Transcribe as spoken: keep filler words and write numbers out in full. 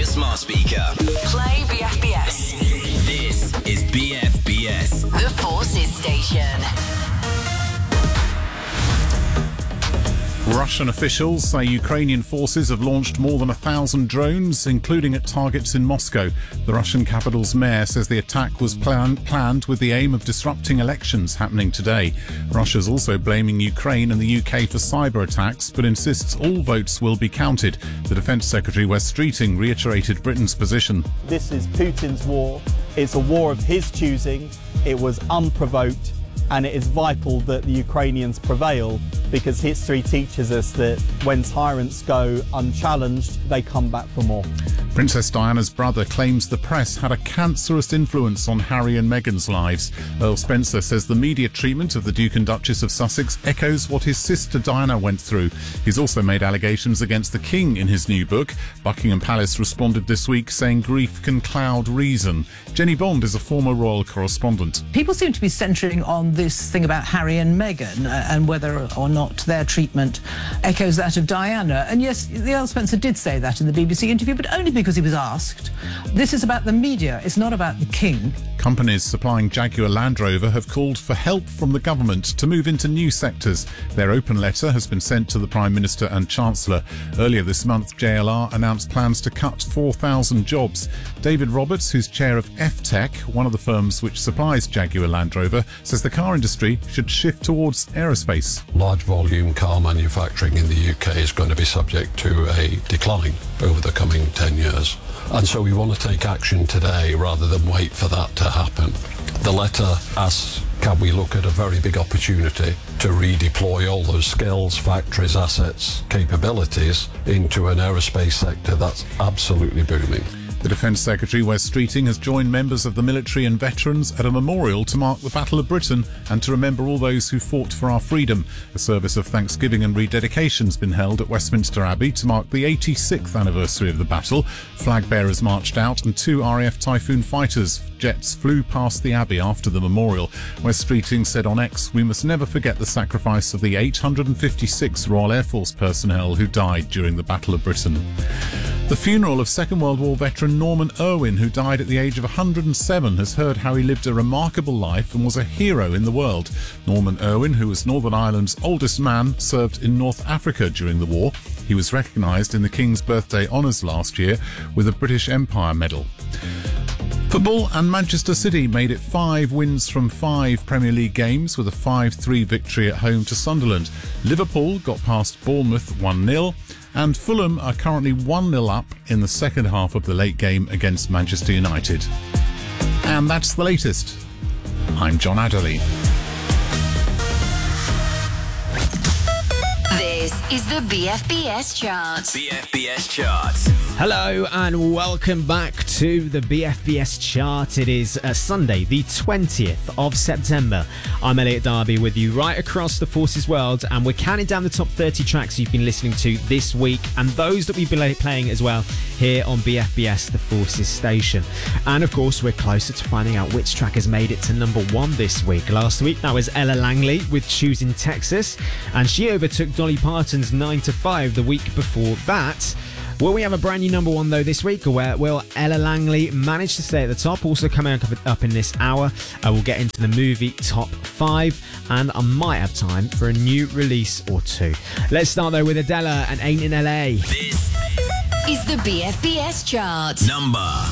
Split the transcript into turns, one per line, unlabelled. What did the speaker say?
smart speaker.
Play B F B S.
This is B F B S.
The Forces Station.
Russian officials say Ukrainian forces have launched more than a thousand drones, including at targets in Moscow. The Russian capital's mayor says the attack was plan- planned with the aim of disrupting elections happening today. Russia's also blaming Ukraine and the U K for cyber attacks, but insists all votes will be counted. The Defence Secretary Wes Streeting reiterated Britain's position.
This is Putin's war. It's a war of his choosing. It was unprovoked. And it is vital that the Ukrainians prevail, because history teaches us that when tyrants go unchallenged, they come back for more.
Princess Diana's brother claims the press had a cancerous influence on Harry and Meghan's lives. Earl Spencer says the media treatment of the Duke and Duchess of Sussex echoes what his sister Diana went through. He's also made allegations against the King in his new book. Buckingham Palace responded this week saying grief can cloud reason. Jenny Bond is a former royal correspondent.
People seem to be centring on this thing about Harry and Meghan uh, and whether or not their treatment echoes that of Diana. And yes, the Earl Spencer did say that in the B B C interview, but only because he was asked. This is about the media. It's not about the King.
Companies supplying Jaguar Land Rover have called for help from the government to move into new sectors. Their open letter has been sent to the Prime Minister and Chancellor. Earlier this month, J L R announced plans to cut four thousand jobs. David Roberts, who's chair of F Tech, one of the firms which supplies Jaguar Land Rover, says the car industry should shift towards aerospace.
Large volume car manufacturing in the U K is going to be subject to a decline over the coming ten years. And so we want to take action today rather than wait for that to happen. The letter asks, can we look at a very big opportunity to redeploy all those skills, factories, assets, capabilities into an aerospace sector that's absolutely booming.
The Defence Secretary Wes Streeting has joined members of the military and veterans at a memorial to mark the Battle of Britain and to remember all those who fought for our freedom. A service of thanksgiving and rededication has been held at Westminster Abbey to mark the eighty-sixth anniversary of the battle. Flag bearers marched out and two R A F Typhoon fighters jets flew past the Abbey after the memorial. Wes Streeting said on X, "We must never forget the sacrifice of the eight hundred fifty-six Royal Air Force personnel who died during the Battle of Britain." The funeral of Second World War veteran Norman Irwin, who died at the age of one hundred seven, has heard how he lived a remarkable life and was a hero in the world. Norman Irwin, who was Northern Ireland's oldest man, served in North Africa during the war. He was recognised in the King's Birthday Honours last year with a British Empire Medal. Football, and Manchester City made it five wins from five Premier League games with a five three victory at home to Sunderland. Liverpool got past Bournemouth one nil. And Fulham are currently one nil up in the second half of the late game against Manchester United. And that's the latest. I'm John Adderley.
This is the B F B S chart.
B F B S charts.
Hello and welcome back to the B F B S chart. It is uh, Sunday, the twentieth of September. I'm Elliot Darby with you right across the Forces world, and we're counting down the top thirty tracks you've been listening to this week and those that we've been playing as well here on B F B S, the Forces station. And of course, we're closer to finding out which track has made it to number one this week. Last week, that was Ella Langley with Choosing Texas, and she overtook Dolly Parton's nine to five the week before that. Will we have a brand new number one though this week, or where will Ella Langley manage to stay at the top? Also coming up in this hour, uh, we'll get into the movie top five, and I might have time for a new release or two. Let's start though with Adele and Ain't in L A.
This
is the B F B S chart.
number